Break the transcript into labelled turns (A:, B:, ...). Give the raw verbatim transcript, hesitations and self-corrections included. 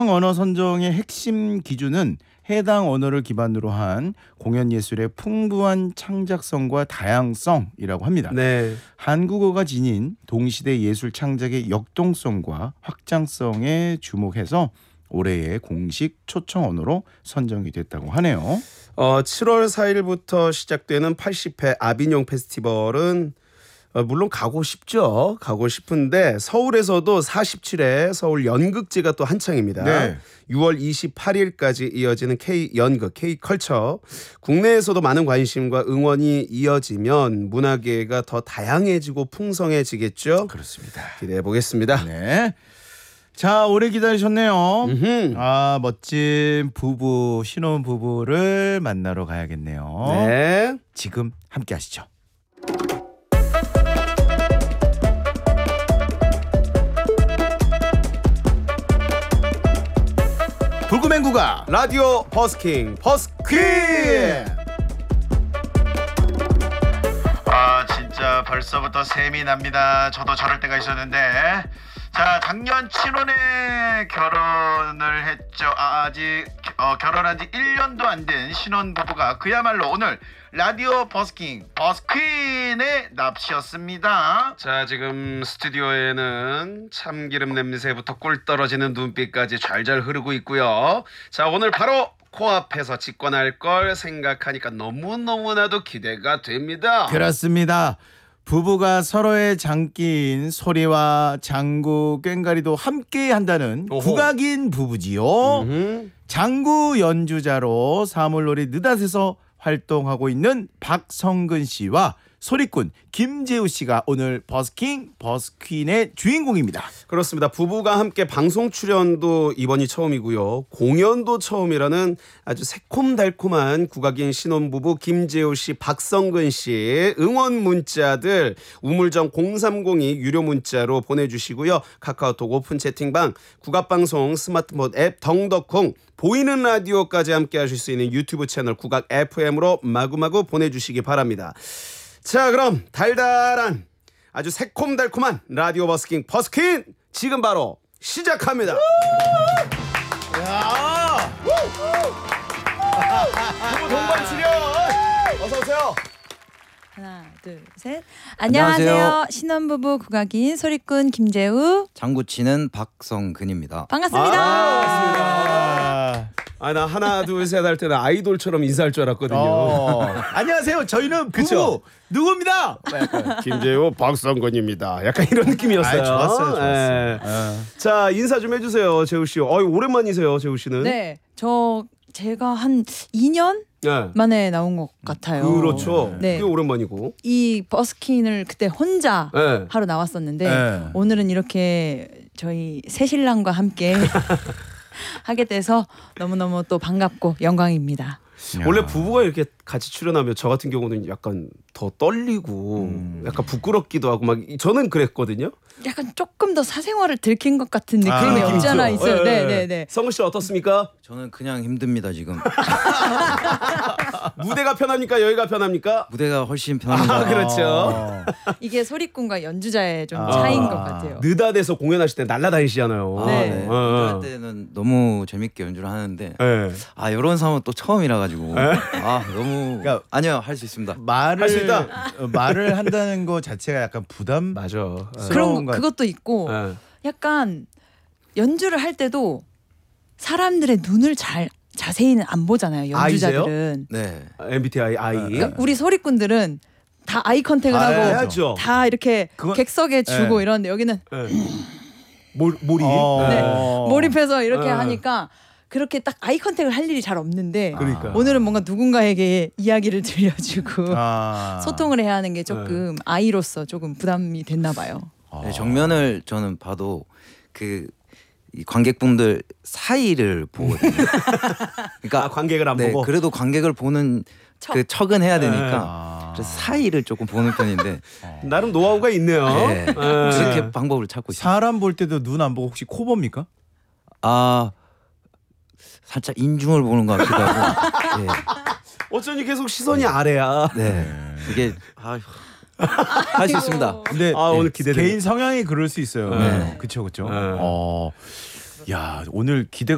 A: 언어 선정의 핵심 기준은 해당 언어를 기반으로 한 공연 예술의 풍부한 창작성과 다양성이라고 합니다.
B: 네.
A: 한국어가 지닌 동시대 예술 창작의 역동성과 확장성에 주목해서 올해의 공식 초청 언어로 선정이 됐다고 하네요.
B: 어, 칠월 사일부터 시작되는 팔십 회 아비뇽 페스티벌은 어, 물론 가고 싶죠. 가고 싶은데 서울에서도 사십칠 회 서울 연극제가 또 한창입니다.
A: 네.
B: 유월 이십팔일까지 이어지는 K연극, K컬처. 국내에서도 많은 관심과 응원이 이어지면 문화계가 더 다양해지고 풍성해지겠죠.
A: 그렇습니다.
B: 기대해 보겠습니다.
A: 네. 자, 오래 기다리셨네요.
B: 음흠.
A: 아, 멋진 부부, 신혼 부부를 만나러 가야겠네요.
B: 네.
A: 지금 함께 하시죠. 불구맹구가
B: 라디오 버스킹 버스퀸.
C: 아 진짜 벌써부터 셈이 납니다. 저도 저럴 때가 있었는데 자 작년 칠월에 결혼을 했죠. 아, 아직 어, 결혼한 지 일 년도 안 된 신혼부부가 그야말로 오늘 라디오 버스킹 버스퀸의 납치였습니다. 자 지금 스튜디오에는 참기름 냄새부터 꿀 떨어지는 눈빛까지 잘잘 흐르고 있고요. 자 오늘 바로 코앞에서 직관할 걸 생각하니까 너무너무나도 기대가 됩니다.
A: 그렇습니다. 부부가 서로의 장기인 소리와 장구, 꽹과리도 함께 한다는
B: 오호.
A: 국악인 부부지요.
B: 음.
A: 장구 연주자로 사물놀이 느닷에서 활동하고 있는 박성근 씨와 소리꾼 김재우 씨가 오늘 버스킹 버스퀸의 주인공입니다.
B: 그렇습니다. 부부가 함께 방송 출연도 이번이 처음이고요. 공연도 처음이라는 아주 새콤달콤한 국악인 신혼부부 김재우 씨, 박성근 씨 응원 문자들 우물정 공삼공이 유료 문자로 보내주시고요. 카카오톡 오픈 채팅방, 국악방송 스마트폰 앱 덩덕콩, 보이는 라디오까지 함께 하실 수 있는 유튜브 채널 국악 에프엠으로 마구마구 보내주시기 바랍니다. 자 그럼 달달한 아주 새콤달콤한 라디오 버스킹 버스퀸 지금 바로 시작합니다.
A: 야!
B: 부부 동반 출연 어서 오세요.
D: 하나, 둘, 셋. 안녕하세요.
E: 안녕하세요.
D: 신혼부부 국악인 소리꾼 김재우.
E: 장구 치는 박성근입니다.
D: 반갑습니다.
A: 아,
B: 아 나 하나 둘 셋 할 때는 아이돌처럼 인사할 줄 알았거든요.
A: 어. 안녕하세요. 저희는 부부
B: 그쵸?
A: 누구입니다.
B: 김재호 박성근입니다. 약간 이런 느낌이었어요.
A: 아, 좋았어요, 좋았어요.
B: 예. 자 인사 좀 해주세요, 재우 씨. 어이 오랜만이세요, 재우 씨는.
D: 네, 저 제가 한 이 년
B: 네.
D: 만에 나온 것 같아요.
B: 그렇죠.
D: 네.
B: 그게 오랜만이고.
D: 이 버스킹을 그때 혼자
B: 네.
D: 하러 나왔었는데
A: 네.
D: 오늘은 이렇게 저희 새신랑과 함께 하게 돼서 너무너무 또 반갑고 영광입니다.
B: 원래 부부가 이렇게 같이 출연하면 저 같은 경우는 약간 더 떨리고
A: 음.
B: 약간 부끄럽기도 하고 막 저는 그랬거든요.
D: 약간 조금 더 사생활을 들킨 것 같은
A: 아,
D: 느낌이
A: 느낌
D: 없지 않아
B: 있죠?
D: 있어요.
B: 예,
D: 네,
B: 예.
D: 네, 네.
B: 성근 씨 어떻습니까?
E: 저는 그냥 힘듭니다 지금.
B: 무대가 편합니까? 여기가 편합니까?
E: 무대가 훨씬 편합니다.
B: 아, 그렇죠.
A: 어.
D: 이게 소리꾼과 연주자의 좀
A: 아.
D: 차이인 것 같아요.
B: 느닷에서 공연하실 때 날라다니시잖아요.
E: 아,
D: 네.
E: 네.
B: 어, 어.
E: 연주할 때는 너무 재밌게 연주를 하는데
B: 네.
E: 아 이런 상황은 또 처음이라 가지고 아 너무
A: 그러니까
E: 아니요 할 수 있습니다.
A: 말을
B: 할수 있다?
A: 어, 말을 한다는 거 자체가 약간 부담
B: 맞아. 네.
D: 그런 거,
A: 것
D: 그것도 있고
B: 네.
D: 약간 연주를 할 때도 사람들의 눈을 잘 자세히는 안 보잖아요. 연주자들은.
E: 네.
B: 엠비티아이 아이.
D: 그러니까 우리 소리꾼들은 다 아이 컨택을
A: 아,
D: 하고
B: 해야죠.
D: 다 이렇게
A: 그건-
D: 객석에 주고
A: 네.
D: 이러는데 여기는
B: 네. 몰 몰이.
A: 어.
D: 네.
A: 어.
D: 몰입해서 이렇게
B: 네.
D: 하니까 그렇게 딱 아이 컨택을 할 일이 잘 없는데
B: 그러니까.
D: 오늘은 뭔가 누군가에게 이야기를 들려주고
A: 아.
D: 소통을 해야 하는 게 조금 아이로서 조금 부담이 됐나 봐요.
A: 아.
E: 네, 정면을 저는 봐도 그 이 관객분들 사이를 보거든요. 그러니까
B: 아, 관객을 안
E: 네,
B: 보고.
E: 그래도 관객을 보는
D: 척.
E: 그 척은 해야 되니까
A: 아.
E: 그래서 사이를 조금 보는 편인데
B: 나름 노하우가 있네요.
E: 네.
B: 네.
E: 그렇게 방법을 찾고 있어요.
A: 사람 볼 때도 눈 안 보고 혹시 코 봅니까?
E: 아 살짝 인중을 보는 것 같기도 하고. 네.
B: 어쩐지 계속 시선이 아래야.
E: 네. 이게 할 수 있습니다.
A: 근데
B: 아, 오늘 기대돼요.
A: 개인 성향이 그럴 수 있어요.
B: 네.
A: 그렇죠, 그렇죠.
B: 네.
A: 어, 야 오늘 기대가.